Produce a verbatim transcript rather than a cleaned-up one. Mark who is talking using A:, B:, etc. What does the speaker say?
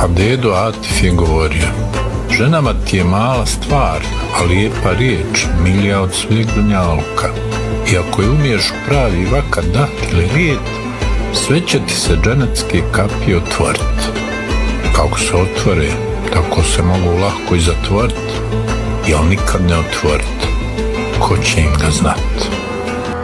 A: A dedo Atif je govorio: ženama ti je mala stvar, a lijepa riječ milija od svih dunjaluka. I ako je umiješ u pravi vakat dati ili rijet, sve će ti se dženecke kapije otvoriti. Kako se otvore, tako se mogu lahko i zatvoriti, jel nikad ne otvoriti. Ko će im ga znati?